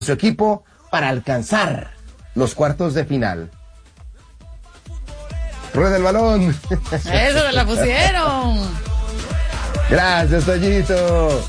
su equipo para alcanzar los cuartos de final. Rueda el balón. Eso me la pusieron. Gracias, Toñito.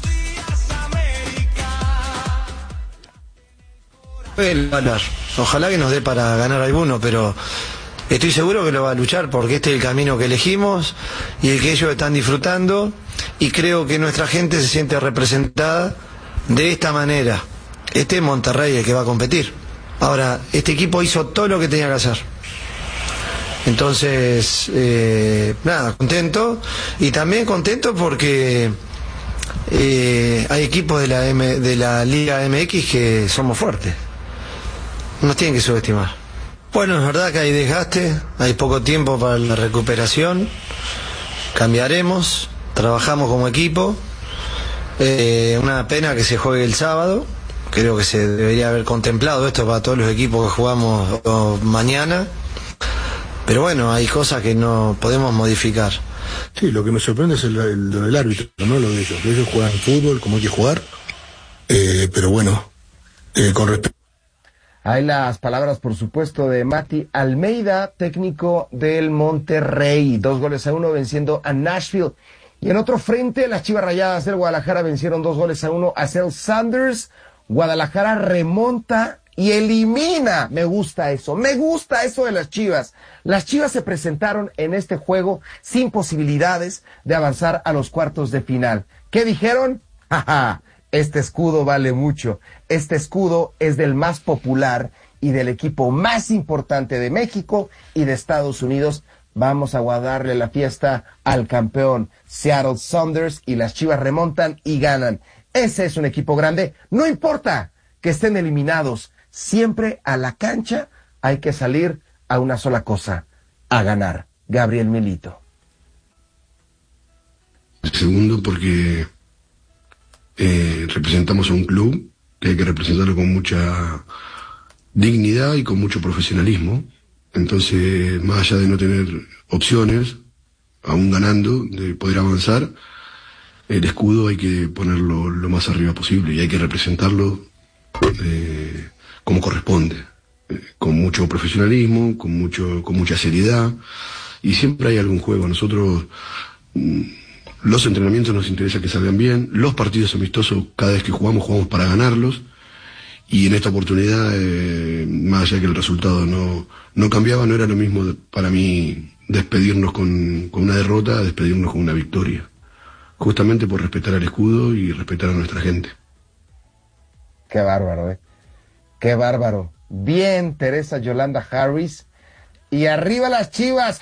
Ojalá que nos dé para ganar alguno, pero estoy seguro que lo va a luchar porque este es el camino que elegimos y el que ellos están disfrutando, y creo que nuestra gente se siente representada de esta manera. Este es Monterrey el que va a competir. Ahora, este equipo hizo todo lo que tenía que hacer. Entonces, nada, contento, y también contento porque hay equipos de la Liga MX que somos fuertes. No nos tienen que subestimar. Bueno, es verdad que hay desgaste, hay poco tiempo para la recuperación. Cambiaremos, trabajamos como equipo. Una pena que se juegue el sábado. Creo que se debería haber contemplado esto para todos los equipos que jugamos mañana. Pero bueno, hay cosas que no podemos modificar. Sí, lo que me sorprende es lo del árbitro, no lo de ellos. Ellos juegan fútbol como hay que jugar. Pero bueno, con respecto. Hay las palabras, por supuesto, de Mati Almeida, técnico del Monterrey. 2-1 venciendo a Nashville. Y en otro frente, las Chivas Rayadas del Guadalajara vencieron 2-1 a Seattle Sounders. Guadalajara remonta y elimina. Me gusta eso de las Chivas. Las Chivas se presentaron en este juego sin posibilidades de avanzar a los cuartos de final. ¿Qué dijeron? ¡Ja! Este escudo vale mucho. Este escudo es del más popular y del equipo más importante de México y de Estados Unidos. Vamos a guardarle la fiesta al campeón Seattle Sounders, y las Chivas remontan y ganan. Ese es un equipo grande. No importa que estén eliminados. Siempre a la cancha hay que salir a una sola cosa, a ganar. Gabriel Milito. Segundo, porque representamos a un club que hay que representarlo con mucha dignidad y con mucho profesionalismo. Entonces, más allá de no tener opciones, aún ganando, de poder avanzar, el escudo hay que ponerlo lo más arriba posible y hay que representarlo como corresponde, con mucho profesionalismo, con mucha seriedad, y siempre hay algún juego. Nosotros, los entrenamientos nos interesa que salgan bien, los partidos amistosos, cada vez que jugamos para ganarlos, y en esta oportunidad, más allá de que el resultado no cambiaba, no era lo mismo para mí despedirnos con una derrota a despedirnos con una victoria, justamente por respetar al escudo y respetar a nuestra gente. Qué bárbaro, qué bárbaro. Bien, Teresa Yolanda Harris. Y arriba las Chivas.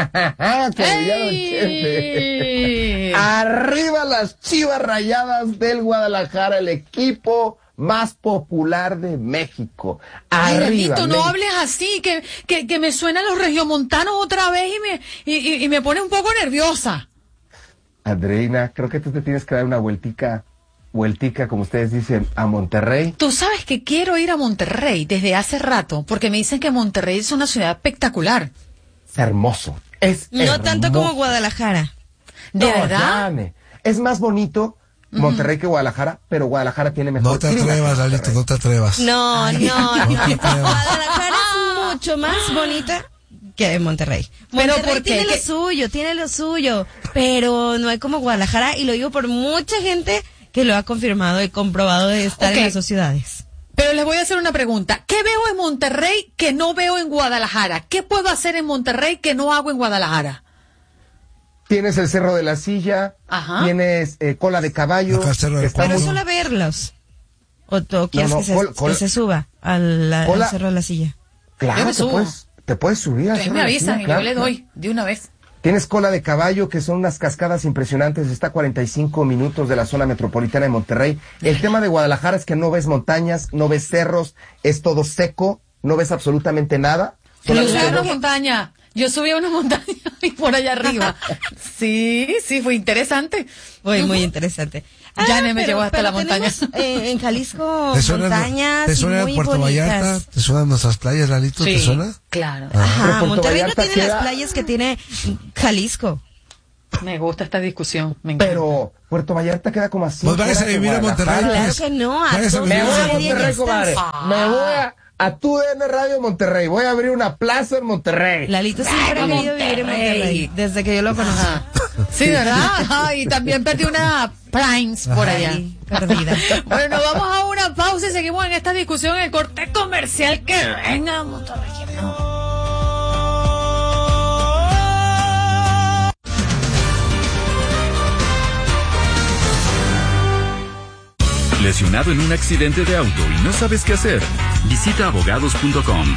Arriba las Chivas Rayadas del Guadalajara, el equipo más popular de México. Arriba. Ay, no hables así, que me suenan los regiomontanos otra vez y me pone un poco nerviosa. Andreina, creo que tú te tienes que dar una vueltica, como ustedes dicen, a Monterrey. Tú sabes que quiero ir a Monterrey desde hace rato, porque me dicen que Monterrey es una ciudad espectacular. Es hermoso. No tanto como Guadalajara. ¿De verdad? Llame. Es más bonito Monterrey que Guadalajara, pero Guadalajara tiene mejor clima. No te atrevas, Lalito, no te atrevas. No. Guadalajara es mucho más bonita que Monterrey. Pero Monterrey ¿por qué? tiene lo suyo, pero no hay como Guadalajara, y lo digo por mucha gente que lo ha confirmado y comprobado de estar en las dos ciudades. Pero les voy a hacer una pregunta. ¿Qué veo en Monterrey que no veo en Guadalajara? ¿Qué puedo hacer en Monterrey que no hago en Guadalajara? Tienes el Cerro de la Silla, tienes cola de caballo. Pero solo verlos. ¿O quieres que se suba al Cerro de la Silla? Claro, te puedes subir al Cerro me de la avisan Silla, y claro, yo le doy de una vez. Tienes cola de caballo, que son unas cascadas impresionantes. Está a 45 minutos de la zona metropolitana de Monterrey. El tema de Guadalajara es que no ves montañas, no ves cerros, es todo seco, no ves absolutamente nada. Yo subí a una montaña y por allá arriba. Sí, fue interesante. Muy interesante. Yane me llevó hasta la montaña. En Jalisco montañas ¿te suena muy Puerto bonitas. Vallarta? ¿Te suenan nuestras playas, Lalito? Sí, ¿Te suena? Claro. Ajá, Monterrey no Vallarta tiene las playas que tiene Jalisco. Me gusta esta discusión, me encanta. Pero Puerto Vallarta queda como así. Pues váyase a vivir a Monterrey. Claro que no, Váyase a vivir Me voy a media Monterrey, comadre. distancia. Me voy a tu DN Radio Monterrey. Voy a abrir una plaza en Monterrey. Lalito siempre ha querido vivir en Monterrey, desde que yo lo conocí. Sí, ¿verdad? Ajá, y también perdí una Primes por allá. Ay, perdida. Bueno, nos vamos a una pausa y seguimos en esta discusión en el corte comercial. Que venga, Monterrey. ¿Lesionado en un accidente de auto y no sabes qué hacer? Visita abogados.com.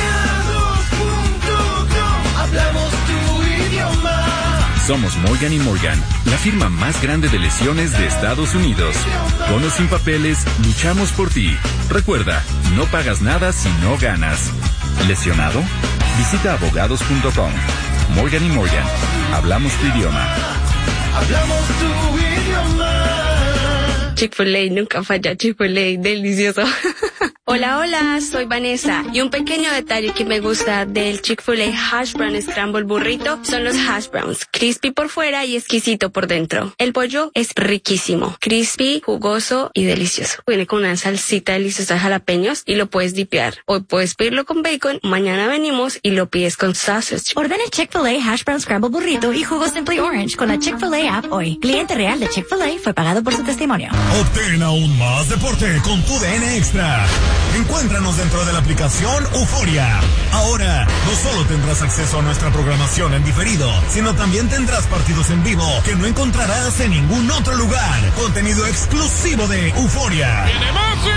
Hablamos tu idioma. Somos Morgan & Morgan, la firma más grande de lesiones de Estados Unidos. Con o sin papeles, luchamos por ti. Recuerda, no pagas nada si no ganas. ¿Lesionado? Visita abogados.com. Morgan & Morgan, hablamos tu idioma. Hablamos tu idioma. Chick-fil-A, nunca falla. Chick-fil-A, delicioso. Hola, soy Vanessa. Y un pequeño detalle que me gusta del Chick-fil-A Hash Brown Scramble Burrito son los hash browns. Crispy por fuera y exquisito por dentro. El pollo es riquísimo. Crispy, jugoso y delicioso. Viene con una salsita deliciosa de jalapeños y lo puedes dipear. Hoy puedes pedirlo con bacon, mañana venimos y lo pides con sausage. Ordena el Chick-fil-A Hash Brown Scramble Burrito y jugo Simply Orange con la Chick-fil-A app hoy. Cliente real de Chick-fil-A fue pagado por su testimonio. Obtén aún más deporte con tu DN Extra. Encuéntranos dentro de la aplicación Euforia. Ahora, no solo tendrás acceso a nuestra programación en diferido, sino también tendrás partidos en vivo que no encontrarás en ningún otro lugar. Contenido exclusivo de Euforia. ¡Viene Messi!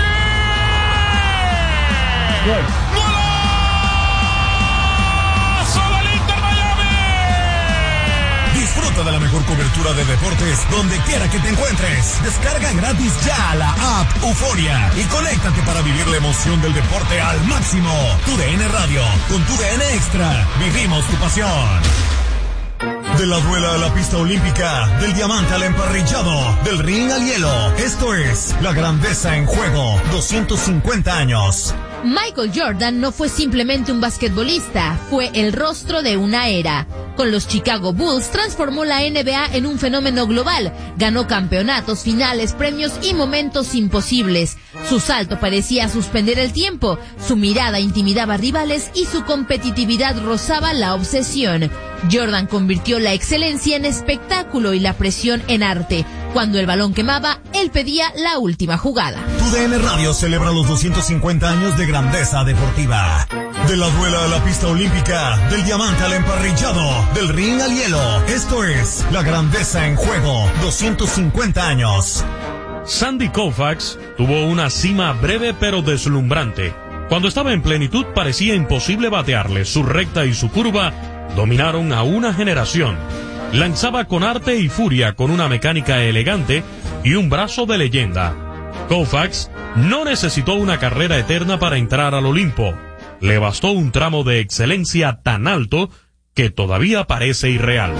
Disfruta de la mejor cobertura de deportes donde quiera que te encuentres. Descarga gratis ya la app Euforia y conéctate para vivir la emoción del deporte al máximo. Tu DN Radio, con tu DN Extra, vivimos tu pasión. De la duela a la pista olímpica, del diamante al emparrillado, del ring al hielo. Esto es la grandeza en juego, 250 años. Michael Jordan no fue simplemente un basquetbolista, fue el rostro de una era. Con los Chicago Bulls transformó la NBA en un fenómeno global, ganó campeonatos, finales, premios y momentos imposibles. Su salto parecía suspender el tiempo, su mirada intimidaba rivales y su competitividad rozaba la obsesión. Jordan convirtió la excelencia en espectáculo y la presión en arte. Cuando el balón quemaba, él pedía la última jugada. Tu DN Radio celebra los 250 años de grandeza deportiva. De la duela a la pista olímpica, del diamante al emparrillado, del ring al hielo. Esto es la grandeza en juego, 250 años. Sandy Koufax tuvo una cima breve pero deslumbrante. Cuando estaba en plenitud parecía imposible batearle. Su recta y su curva dominaron a una generación. Lanzaba con arte y furia, con una mecánica elegante y un brazo de leyenda. Koufax no necesitó una carrera eterna para entrar al Olimpo. Le bastó un tramo de excelencia tan alto que todavía parece irreal.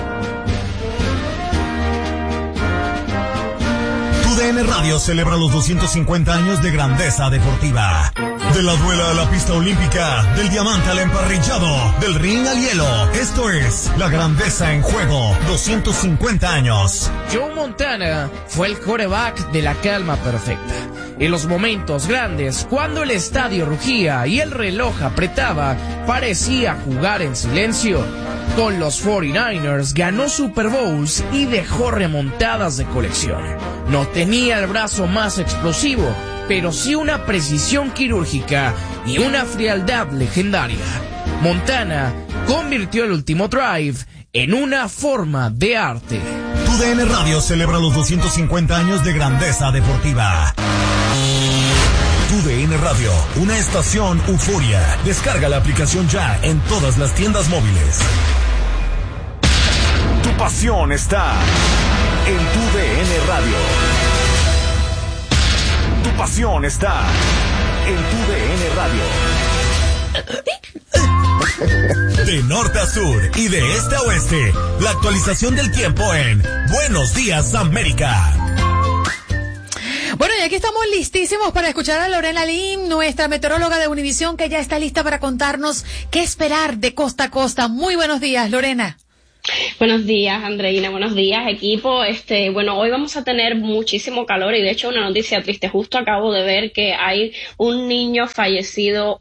Tu DN Radio celebra los 250 años de grandeza deportiva. De la duela a la pista olímpica, del diamante al emparrillado, del ring al hielo. Esto es la grandeza en juego, 250 años. Joe Montana fue el quarterback de la calma perfecta. En los momentos grandes, cuando el estadio rugía y el reloj apretaba, parecía jugar en silencio. Con los 49ers ganó Super Bowls y dejó remontadas de colección. No tenía el brazo más explosivo, pero sí una precisión quirúrgica y una frialdad legendaria. Montana convirtió el último drive en una forma de arte. Tu DN Radio celebra los 250 años de grandeza deportiva. Tu DN Radio, una estación Euforia. Descarga la aplicación ya en todas las tiendas móviles. Tu pasión está en Tu DN Radio. Tu pasión está en Tu DN Radio. De norte a sur y de este a oeste, la actualización del tiempo en Buenos Días América. Bueno, y aquí estamos listísimos para escuchar a Lorena Lim, nuestra meteoróloga de Univisión, que ya está lista para contarnos qué esperar de costa a costa. Muy buenos días, Lorena. Buenos días, Andreina, buenos días, equipo. Bueno, hoy vamos a tener muchísimo calor y de hecho una noticia triste. Justo acabo de ver que hay un nuevo niño fallecido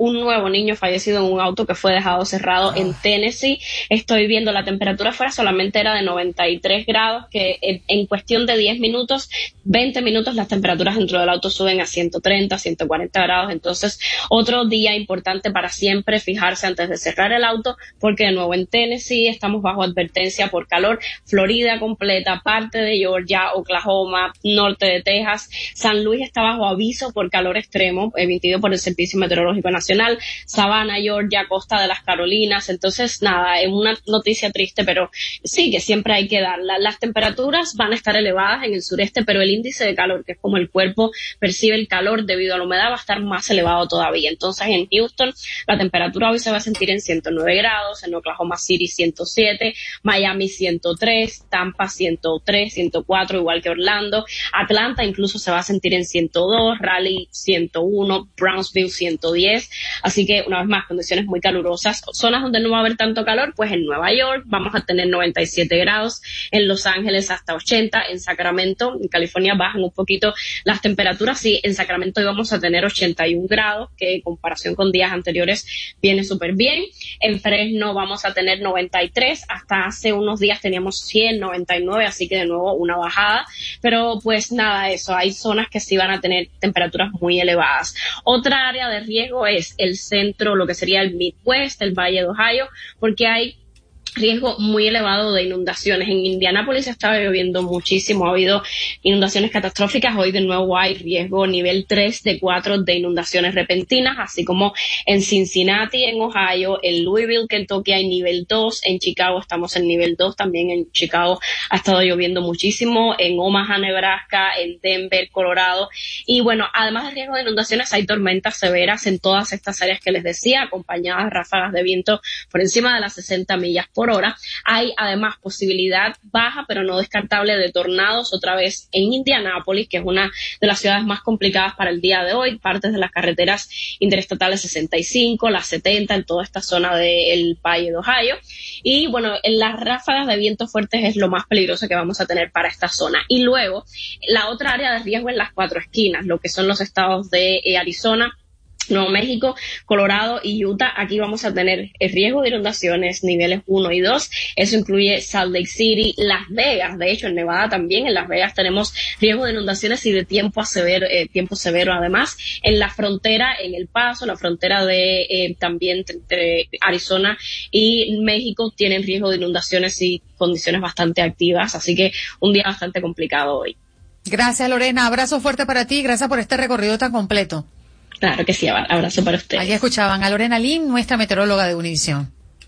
en un auto que fue dejado cerrado en Tennessee. Estoy viendo la temperatura afuera, solamente era de 93 grados, que en cuestión de 10 minutos, 20 minutos, las temperaturas dentro del auto suben a 130, 140 grados. Entonces, otro día importante para siempre fijarse antes de cerrar el auto, porque de nuevo en Tennessee estamos bajo advertencia por calor. Florida completa, parte de Georgia, Oklahoma, norte de Texas, San Luis está bajo aviso por calor extremo emitido por el Servicio Meteorológico Nacional, Savannah, Georgia, costa de las Carolinas. Entonces nada, es una noticia triste, pero sí que siempre hay que darla. Las temperaturas van a estar elevadas en el sureste, pero el índice de calor, que es como el cuerpo percibe el calor debido a la humedad, va a estar más elevado todavía. Entonces en Houston la temperatura hoy se va a sentir en 109 grados, en Oklahoma City 107, Miami 103, Tampa 103, 104, igual que Orlando. Atlanta incluso se va a sentir en 102, Raleigh 101, Brownsville 110. Así que una vez más, condiciones muy calurosas. Zonas donde no va a haber tanto calor, pues en Nueva York vamos a tener 97 grados, en Los Ángeles hasta 80, en Sacramento, en California bajan un poquito las temperaturas. Sí, en Sacramento hoy vamos a tener 81 grados, que en comparación con días anteriores viene súper bien. En Fresno vamos a tener 93, hasta hace unos días teníamos 100, 99, así que de nuevo una bajada, pero pues nada, eso, hay zonas que sí van a tener temperaturas muy elevadas. Otra área de riesgo es el centro, lo que sería el Midwest, el Valle de Ohio, porque hay riesgo muy elevado de inundaciones. En Indianápolis estaba lloviendo muchísimo, ha habido inundaciones catastróficas. Hoy de nuevo hay riesgo nivel 3 de 4 de inundaciones repentinas, así como en Cincinnati, en Ohio, en Louisville, Kentucky hay nivel 2, en Chicago estamos en nivel 2, también en Chicago ha estado lloviendo muchísimo, en Omaha, Nebraska, en Denver, Colorado. Y bueno, además del riesgo de inundaciones, hay tormentas severas en todas estas áreas que les decía, acompañadas de ráfagas de viento por encima de las 60 millas por hora. Hay además posibilidad baja pero no descartable de tornados otra vez en Indianápolis, que es una de las ciudades más complicadas para el día de hoy. Partes de las carreteras interestatales 65, las 70, en toda esta zona del Valle de Ohio. Y bueno, en las ráfagas de viento fuertes es lo más peligroso que vamos a tener para esta zona. Y luego, la otra área de riesgo en las cuatro esquinas, lo que son los estados de Arizona, Nuevo México, Colorado y Utah. Aquí vamos a tener el riesgo de inundaciones niveles 1 y 2. Eso incluye Salt Lake City, Las Vegas. De hecho, en Nevada también, en Las Vegas tenemos riesgo de inundaciones y de tiempo severo. Además, en la frontera, en El Paso, la frontera de también entre Arizona y México, tienen riesgo de inundaciones y condiciones bastante activas. Así que un día bastante complicado hoy. Gracias, Lorena. Abrazo fuerte para ti. Gracias por este recorrido tan completo. Claro que sí, abrazo para ustedes. Allí escuchaban a Lorena Lin, nuestra meteoróloga de Univisión.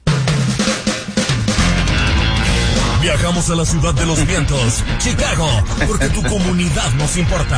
Viajamos a la ciudad de los vientos, Chicago, porque tu comunidad nos importa.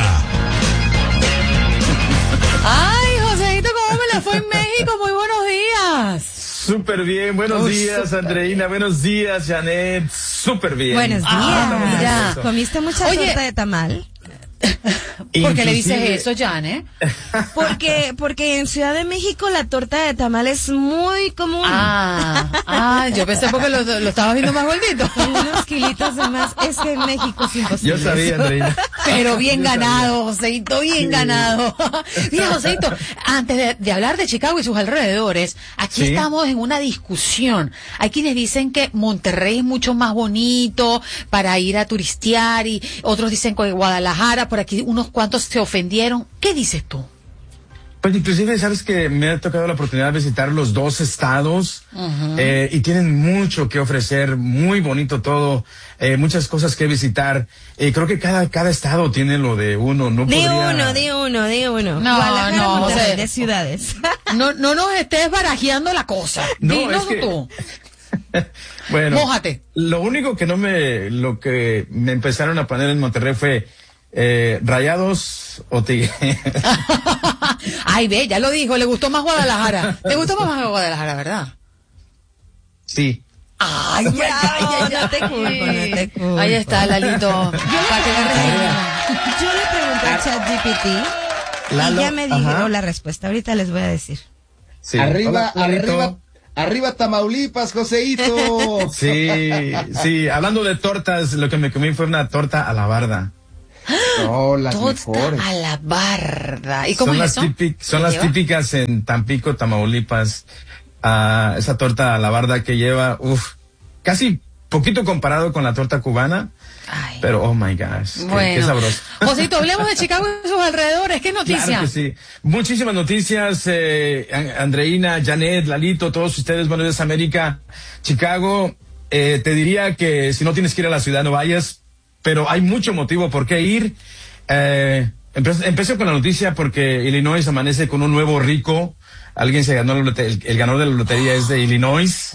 Ay, Joséito, ¿cómo me la fue en México? Muy buenos días. Súper bien, buenos días, Andreina, buenos días, Janet, súper bien. Buenos días. ¿Comiste mucha torta de tamal? ¿Por qué le dices eso, Jan, Porque en Ciudad de México la torta de tamal es muy común. Yo pensé porque lo estabas viendo más gordito. Unos kilitos de más. Es que en México es imposible. Yo sabía, Andreina. Pero bien ganado, Joséito, bien ganado. Mira, Joséito, antes de hablar de Chicago y sus alrededores, aquí estamos en una discusión. Hay quienes dicen que Monterrey es mucho más bonito para ir a turistear y otros dicen que Guadalajara. Por aquí unos cuantos se ofendieron. ¿Qué dices tú? Pues inclusive, sabes que me ha tocado la oportunidad de visitar los dos estados y tienen mucho que ofrecer, muy bonito todo, muchas cosas que visitar. Creo que cada estado tiene lo de uno. Di uno. No, Monterrey, de ciudades. No nos estés barajeando la cosa. No, Dinos es que... tú. Bueno, mójate. Lo único que lo que me empezaron a poner en Monterrey fue Rayados o Tigres. Ay, ve, ya lo dijo, le gustó más Guadalajara. ¿Te gustó más Guadalajara, verdad? Sí. Ay, no te culpo. Ahí está, Lalito. Yo le pregunté a ChatGPT y ya me dijo la respuesta. Ahorita les voy a decir. Sí. Arriba Arriba Tamaulipas, Joseito. Sí, hablando de tortas, lo que me comí fue una torta a la barda. No, las Torta mejores. a la barda. ¿Y cómo son es eso? Son las típicas en Tampico, Tamaulipas. Esa torta a la barda que lleva, casi poquito comparado con la torta cubana. Ay. Pero, oh my gosh, qué sabroso. Joséito, hablemos de Chicago y sus alrededores. ¿Qué noticias? Claro que sí. Muchísimas noticias, Andreina, Janet, Lalito, todos ustedes, Buenos Días América, Chicago. Te diría que si no tienes que ir a la ciudad, no vayas, pero hay mucho motivo por qué ir. Empecé con la noticia porque Illinois amanece con un nuevo rico. Alguien se ganó el ganador de la lotería es de Illinois.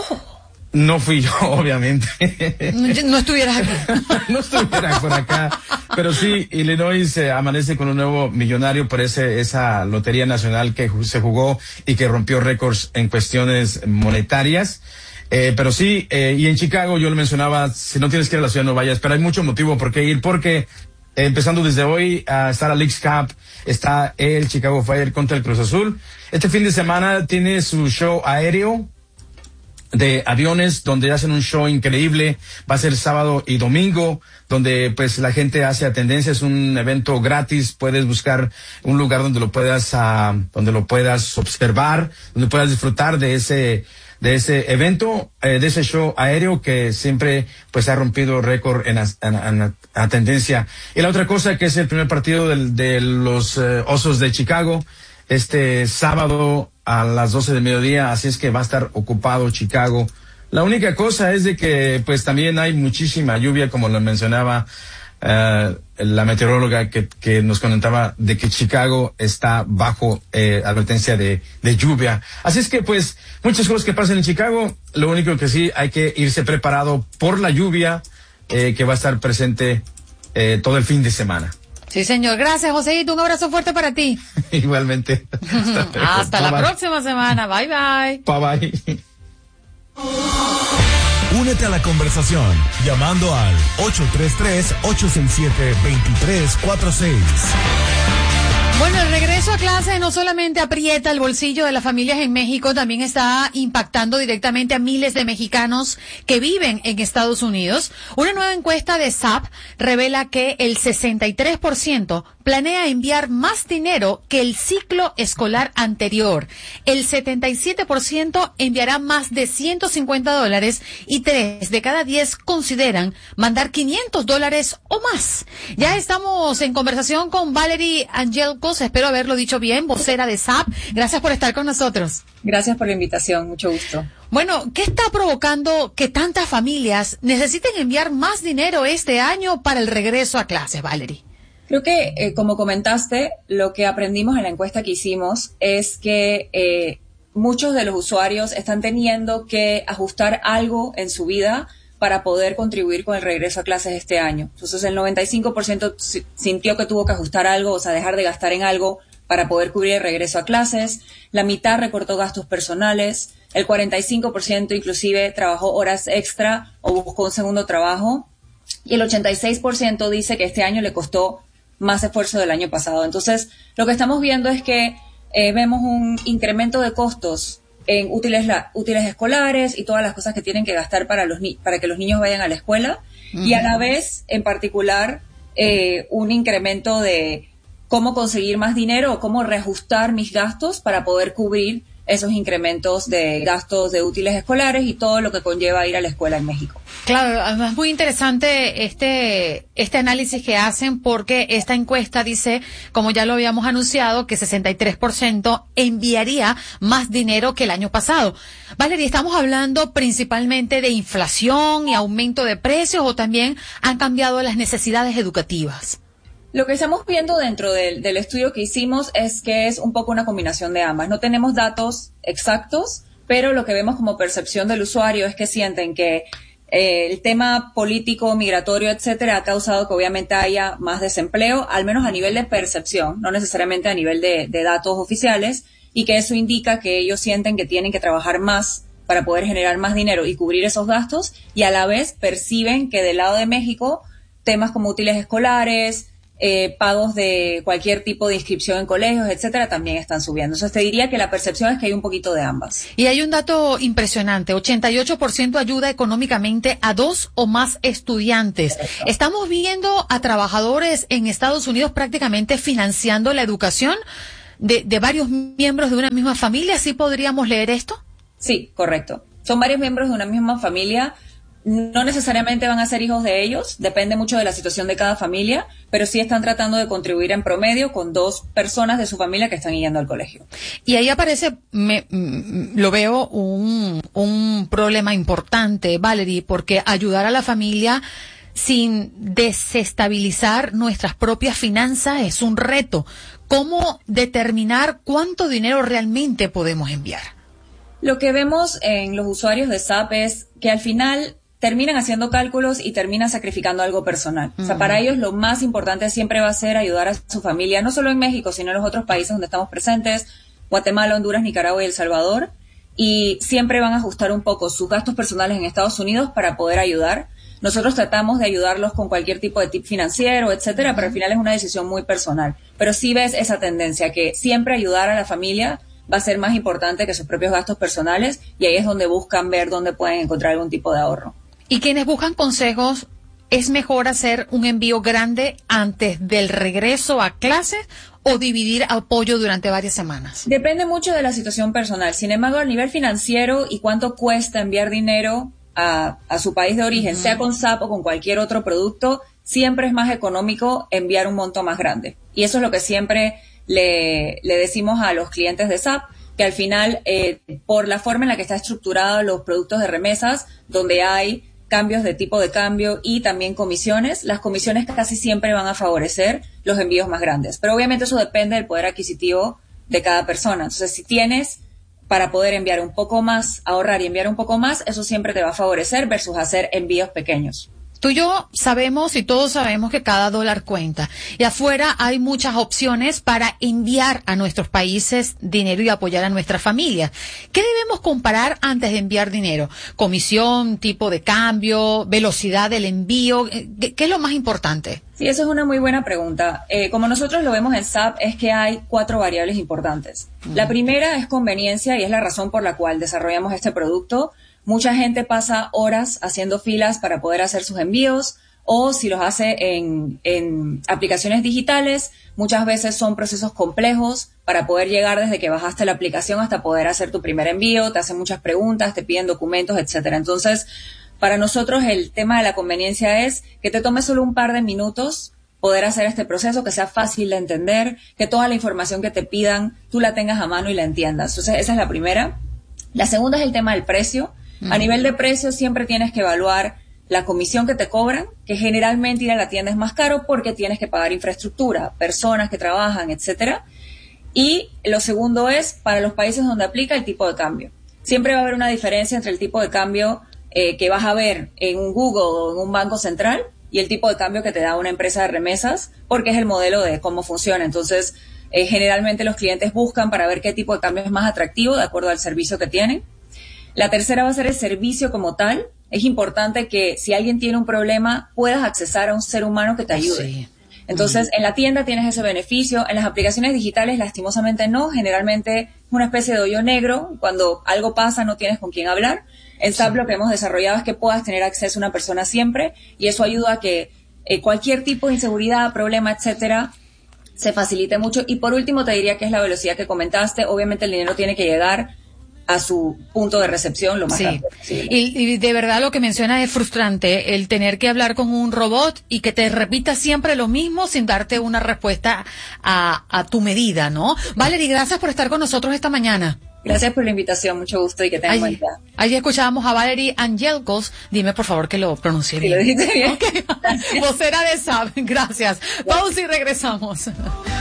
No fui yo, obviamente. No estuvieras aquí. No estuviera por acá. Pero sí, Illinois amanece con un nuevo millonario por esa lotería nacional que se jugó y que rompió récords en cuestiones monetarias. Pero sí, y en Chicago yo lo mencionaba, si no tienes que ir a la ciudad no vayas, pero hay mucho motivo por qué ir, porque empezando desde hoy está la Leagues Cup, está el Chicago Fire contra el Cruz Azul. Este fin de semana tiene su show aéreo de aviones, donde hacen un show increíble. Va a ser sábado y domingo, donde pues la gente hace tendencia. Es un evento gratis. Puedes buscar un lugar donde lo puedas observar, donde puedas disfrutar de ese evento, de ese show aéreo que siempre pues ha rompido récord en tendencia. Y la otra cosa que es el primer partido de los Osos de Chicago este sábado a las 12 del mediodía, así es que va a estar ocupado Chicago. La única cosa es de que pues también hay muchísima lluvia, como lo mencionaba la meteoróloga que nos comentaba de que Chicago está bajo advertencia de lluvia. Así es que pues muchas cosas que pasan en Chicago. Lo único que sí hay que irse preparado por la lluvia que va a estar presente todo el fin de semana. Sí, señor. Gracias, Joséito. Un abrazo fuerte para ti. Igualmente. Hasta la próxima semana. Bye, bye. Bye, bye. Únete a la conversación llamando al 833-867-2346. Bueno, el regreso a clase no solamente aprieta el bolsillo de las familias en México, también está impactando directamente a miles de mexicanos que viven en Estados Unidos. Una nueva encuesta de SAP revela que el 63% planea enviar más dinero que el ciclo escolar anterior. El 77% enviará más de $150 y 3 de cada 10 consideran mandar $500 o más. Ya estamos en conversación con Valerie Angelcos, espero haberlo dicho bien, vocera de SAP. Gracias por estar con nosotros. Gracias por la invitación, mucho gusto. Bueno, ¿qué está provocando que tantas familias necesiten enviar más dinero este año para el regreso a clases, Valerie? Creo que, como comentaste, lo que aprendimos en la encuesta que hicimos es que muchos de los usuarios están teniendo que ajustar algo en su vida para poder contribuir con el regreso a clases este año. Entonces, el 95% sintió que tuvo que ajustar algo, o sea, dejar de gastar en algo para poder cubrir el regreso a clases. La mitad recortó gastos personales. El 45% inclusive trabajó horas extra o buscó un segundo trabajo. Y el 86% dice que este año le costó más esfuerzo del año pasado. Entonces, lo que estamos viendo es que vemos un incremento de costos en útiles escolares y todas las cosas que tienen que gastar para que los niños vayan a la escuela, y a la vez, en particular, un incremento de cómo conseguir más dinero o cómo reajustar mis gastos para poder cubrir esos incrementos de gastos de útiles escolares y todo lo que conlleva ir a la escuela en México. Claro, además muy interesante este análisis que hacen, porque esta encuesta dice, como ya lo habíamos anunciado, que 63% enviaría más dinero que el año pasado. Valerie, ¿estamos hablando principalmente de inflación y aumento de precios o también han cambiado las necesidades educativas? Lo que estamos viendo dentro del estudio que hicimos es que es un poco una combinación de ambas. No tenemos datos exactos, pero lo que vemos como percepción del usuario es que sienten que el tema político, migratorio, etcétera, ha causado que obviamente haya más desempleo, al menos a nivel de percepción, no necesariamente a nivel de datos oficiales, y que eso indica que ellos sienten que tienen que trabajar más para poder generar más dinero y cubrir esos gastos, y a la vez perciben que del lado de México temas como útiles escolares, pagos de cualquier tipo de inscripción en colegios, etcétera, también están subiendo. Entonces te diría que la percepción es que hay un poquito de ambas. Y hay un dato impresionante, 88% ayuda económicamente a 2 o más estudiantes. Correcto. Estamos viendo a trabajadores en Estados Unidos prácticamente financiando la educación de varios miembros de una misma familia. ¿Sí podríamos leer esto? Sí, correcto. Son varios miembros de una misma familia. No necesariamente van a ser hijos de ellos, depende mucho de la situación de cada familia, pero sí están tratando de contribuir en promedio con 2 personas de su familia que están yendo al colegio. Y ahí aparece, lo veo, un problema importante, Valerie, porque ayudar a la familia sin desestabilizar nuestras propias finanzas es un reto. ¿Cómo determinar cuánto dinero realmente podemos enviar? Lo que vemos en los usuarios de SAP es que al final terminan haciendo cálculos y terminan sacrificando algo personal. O sea, para ellos lo más importante siempre va a ser ayudar a su familia, no solo en México, sino en los otros países donde estamos presentes, Guatemala, Honduras, Nicaragua y El Salvador, y siempre van a ajustar un poco sus gastos personales en Estados Unidos para poder ayudar. Nosotros tratamos de ayudarlos con cualquier tipo de tip financiero, etcétera, pero al final es una decisión muy personal. Pero sí ves esa tendencia que siempre ayudar a la familia va a ser más importante que sus propios gastos personales, y ahí es donde buscan ver dónde pueden encontrar algún tipo de ahorro. Y quienes buscan consejos, ¿es mejor hacer un envío grande antes del regreso a clases o dividir apoyo durante varias semanas? Depende mucho de la situación personal. Sin embargo, a nivel financiero y cuánto cuesta enviar dinero a su país de origen, sea con SAP o con cualquier otro producto, siempre es más económico enviar un monto más grande. Y eso es lo que siempre le decimos a los clientes de SAP, que al final, por la forma en la que está estructurado los productos de remesas, donde hay cambios de tipo de cambio y también comisiones, las comisiones casi siempre van a favorecer los envíos más grandes. Pero obviamente eso depende del poder adquisitivo de cada persona. Entonces, si tienes para poder enviar un poco más, ahorrar y enviar un poco más, eso siempre te va a favorecer versus hacer envíos pequeños. Tú y yo sabemos y todos sabemos que cada dólar cuenta. Y afuera hay muchas opciones para enviar a nuestros países dinero y apoyar a nuestras familias. ¿Qué debemos comparar antes de enviar dinero? Comisión, tipo de cambio, velocidad del envío. ¿Qué es lo más importante? Sí, eso es una muy buena pregunta. Como nosotros lo vemos en SAP, es que hay 4 variables importantes. La primera es conveniencia y es la razón por la cual desarrollamos este producto. Mucha gente pasa horas haciendo filas para poder hacer sus envíos, o si los hace en aplicaciones digitales, muchas veces son procesos complejos para poder llegar desde que bajaste la aplicación hasta poder hacer tu primer envío, te hacen muchas preguntas, te piden documentos, etcétera. Entonces, para nosotros el tema de la conveniencia es que te tome solo un par de minutos poder hacer este proceso, que sea fácil de entender, que toda la información que te pidan tú la tengas a mano y la entiendas. Entonces, esa es la primera. La segunda es el tema del precio. A nivel de precio siempre tienes que evaluar la comisión que te cobran, que generalmente ir a la tienda es más caro porque tienes que pagar infraestructura, personas que trabajan, etcétera. Y lo segundo es, para los países donde aplica, el tipo de cambio. Siempre va a haber una diferencia entre el tipo de cambio que vas a ver en un Google o en un banco central y el tipo de cambio que te da una empresa de remesas, porque es el modelo de cómo funciona. Entonces, generalmente los clientes buscan para ver qué tipo de cambio es más atractivo de acuerdo al servicio que tienen. La tercera va a ser el servicio como tal. Es importante que si alguien tiene un problema, puedas accesar a un ser humano que te ayude. Sí. Entonces, en la tienda tienes ese beneficio. En las aplicaciones digitales, lastimosamente no. Generalmente es una especie de hoyo negro. Cuando algo pasa, no tienes con quién hablar. En SAP lo que hemos desarrollado es que puedas tener acceso a una persona siempre, y eso ayuda a que cualquier tipo de inseguridad, problema, etcétera, se facilite mucho. Y por último, te diría que es la velocidad que comentaste. Obviamente el dinero tiene que llegar a su punto de recepción lo más rápido posible. Y de verdad lo que mencionas es frustrante, el tener que hablar con un robot y que te repita siempre lo mismo sin darte una respuesta a tu medida, ¿no? Valerie, gracias por estar con nosotros esta mañana. Gracias por la invitación, mucho gusto y que tengan buen día. Allí escuchábamos a Valerie Angelkos. Dime por favor que lo pronuncie bien. Lo dijiste bien. Okay. Vocera de SAP, gracias. Pausa y regresamos.